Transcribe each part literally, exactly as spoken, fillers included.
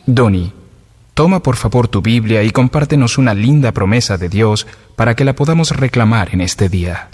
Donnie, toma por favor tu Biblia y compártenos una linda promesa de Dios para que la podamos reclamar en este día.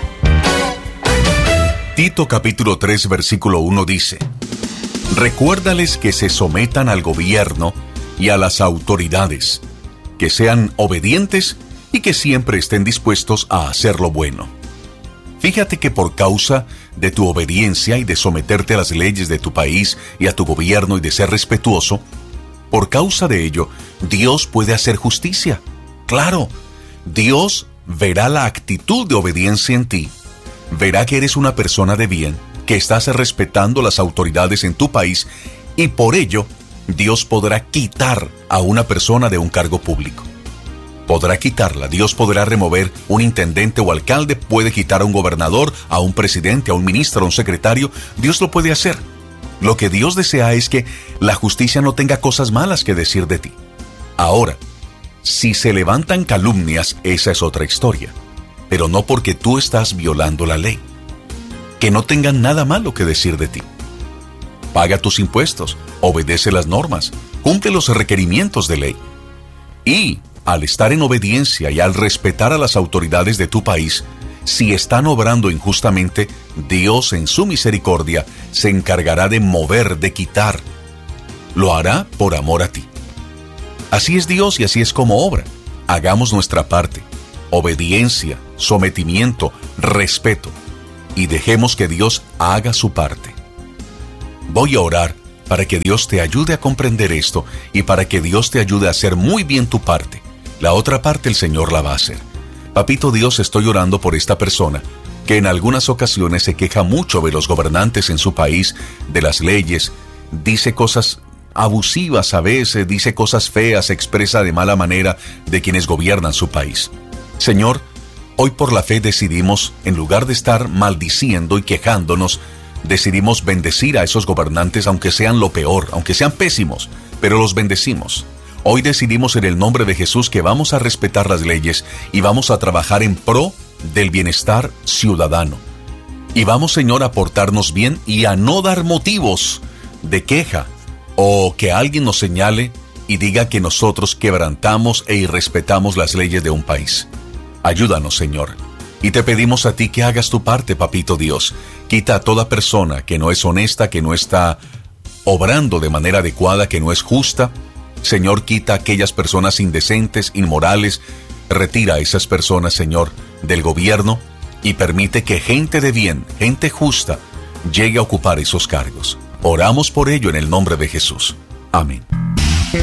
Tito capítulo tres versículo uno dice: Recuérdales que se sometan al gobierno y a las autoridades, que sean obedientes y que siempre estén dispuestos a hacer lo bueno. Fíjate que por causa de tu obediencia y de someterte a las leyes de tu país y a tu gobierno y de ser respetuoso, por causa de ello, Dios puede hacer justicia. Claro, Dios verá la actitud de obediencia en ti, verá que eres una persona de bien, que estás respetando las autoridades en tu país, y por ello, Dios podrá quitar a una persona de un cargo público. Podrá quitarla. Dios podrá remover un intendente o alcalde, puede quitar a un gobernador, a un presidente, a un ministro, a un secretario. Dios lo puede hacer. Lo que Dios desea es que la justicia no tenga cosas malas que decir de ti. Ahora, si se levantan calumnias, esa es otra historia. Pero no porque tú estás violando la ley. Que no tengan nada malo que decir de ti. Paga tus impuestos, obedece las normas, cumple los requerimientos de ley. Y al estar en obediencia y al respetar a las autoridades de tu país, si están obrando injustamente, Dios en su misericordia se encargará de mover, de quitar. Lo hará por amor a ti. Así es Dios y así es como obra. Hagamos nuestra parte. Obediencia, sometimiento, respeto. Y dejemos que Dios haga su parte. Voy a orar para que Dios te ayude a comprender esto y para que Dios te ayude a hacer muy bien tu parte. La otra parte el Señor la va a hacer. Papito Dios, estoy orando por esta persona que en algunas ocasiones se queja mucho de los gobernantes en su país, de las leyes, dice cosas abusivas a veces, dice cosas feas, se expresa de mala manera de quienes gobiernan su país. Señor, hoy por la fe decidimos, en lugar de estar maldiciendo y quejándonos, decidimos bendecir a esos gobernantes, aunque sean lo peor, aunque sean pésimos, pero los bendecimos. Hoy decidimos en el nombre de Jesús que vamos a respetar las leyes y vamos a trabajar en pro del bienestar ciudadano. Y vamos, Señor, a portarnos bien y a no dar motivos de queja o que alguien nos señale y diga que nosotros quebrantamos e irrespetamos las leyes de un país. Ayúdanos, Señor. Y te pedimos a ti que hagas tu parte, Papito Dios. Quita a toda persona que no es honesta, que no está obrando de manera adecuada, que no es justa. Señor, quita a aquellas personas indecentes, inmorales. Retira a esas personas, Señor, del gobierno y permite que gente de bien, gente justa, llegue a ocupar esos cargos. Oramos por ello en el nombre de Jesús. Amén.